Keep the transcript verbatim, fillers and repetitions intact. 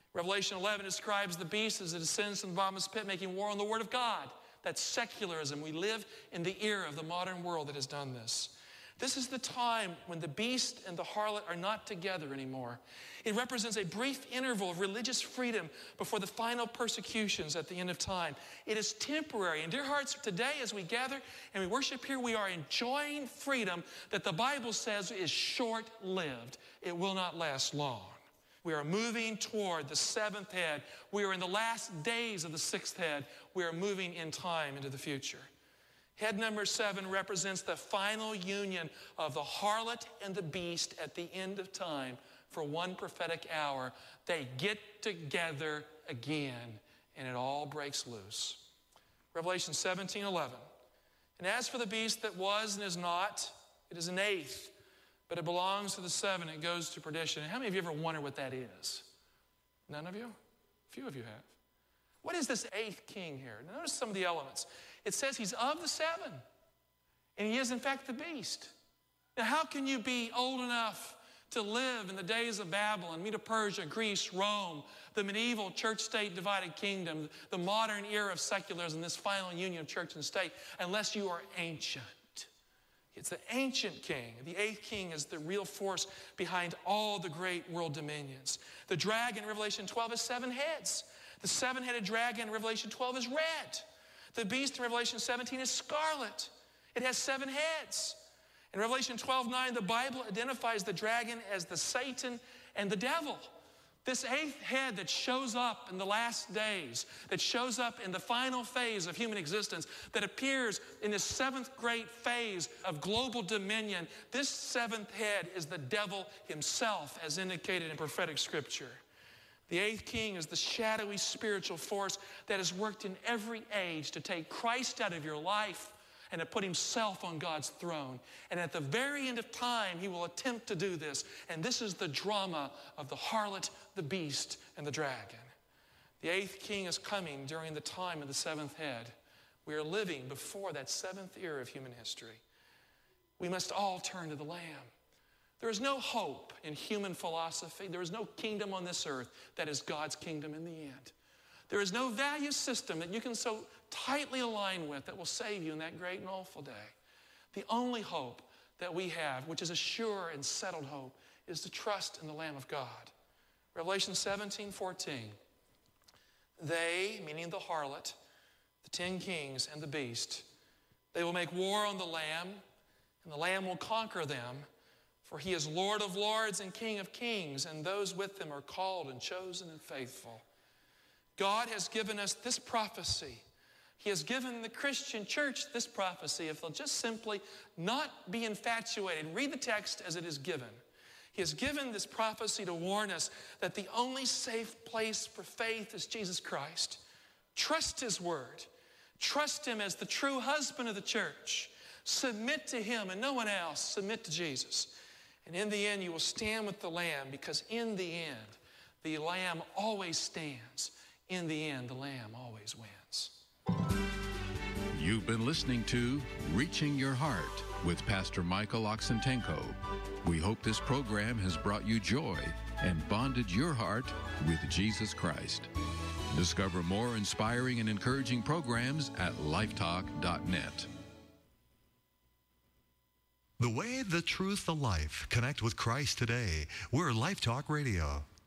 Revelation eleven describes the beast as it ascends from the bottomless pit, making war on the word of God. That's secularism. We live in the era of the modern world that has done this. This is the time when the beast and the harlot are not together anymore. It represents a brief interval of religious freedom before the final persecutions at the end of time. It is temporary. And dear hearts, today as we gather and we worship here, we are enjoying freedom that the Bible says is short-lived. It will not last long. We are moving toward the seventh head. We are in the last days of the sixth head. We are moving in time into the future. Head number seven represents the final union of the harlot and the beast at the end of time for one prophetic hour. They get together again, and it all breaks loose. Revelation seventeen eleven. And as for the beast that was and is not, it is an eighth, but it belongs to the seven. It goes to perdition. And how many of you ever wonder what that is? None of you? A few of you have. What is this eighth king here? Notice some of the elements. It says he's of the seven, and he is in fact the beast. Now how can you be old enough to live in the days of Babylon, Medo-Persia, Greece, Rome, the medieval church-state divided kingdom, the modern era of secularism, this final union of church and state, unless you are ancient? It's the ancient king. The eighth king is the real force behind all the great world dominions. The dragon in Revelation twelve has seven heads. The seven-headed dragon in Revelation twelve is red. The beast in Revelation seventeen is scarlet. It has seven heads. In Revelation twelve nine, the Bible identifies the dragon as the Satan and the devil. This eighth head that shows up in the last days, that shows up in the final phase of human existence, that appears in this seventh great phase of global dominion, this seventh head is the devil himself, as indicated in prophetic scripture. The eighth king is the shadowy spiritual force that has worked in every age to take Christ out of your life and to put himself on God's throne. And at the very end of time, he will attempt to do this. And this is the drama of the harlot, the beast, and the dragon. The eighth king is coming during the time of the seventh head. We are living before that seventh era of human history. We must all turn to the Lamb. There is no hope in human philosophy. There is no kingdom on this earth that is God's kingdom in the end. There is no value system that you can so tightly align with that will save you in that great and awful day. The only hope that we have, which is a sure and settled hope, is to trust in the Lamb of God. Revelation seventeen fourteen. They, meaning the harlot, the ten kings, and the beast, they will make war on the Lamb, and the Lamb will conquer them. For he is Lord of lords and King of kings, and those with him are called and chosen and faithful. God has given us this prophecy. He has given the Christian church this prophecy. If they'll just simply not be infatuated, read the text as it is given. He has given this prophecy to warn us that the only safe place for faith is Jesus Christ. Trust his word. Trust him as the true husband of the church. Submit to him and no one else. Submit to Jesus. And in the end, you will stand with the Lamb, because in the end, the Lamb always stands. In the end, the Lamb always wins. You've been listening to Reaching Your Heart with Pastor Michael Oxentenko. We hope this program has brought you joy and bonded your heart with Jesus Christ. Discover more inspiring and encouraging programs at lifetalk dot net. The way, the truth, the life. Connect with Christ today. We're Life Talk Radio.